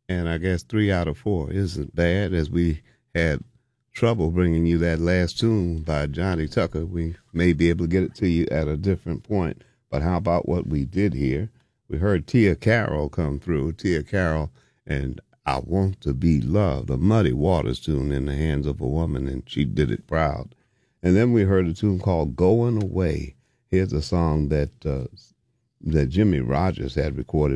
And I guess 3 out of 4 isn't bad, as we had trouble bringing you that last tune by Johnny Tucker. We may be able to get it to you at a different point, but how about what we did here? We heard Tia Carroll come through. Tia Carroll and I Want to Be Loved, a Muddy Waters tune in the hands of a woman, and she did it proud. And then we heard a tune called Going Away. Here's a song that Jimmy Rogers had recorded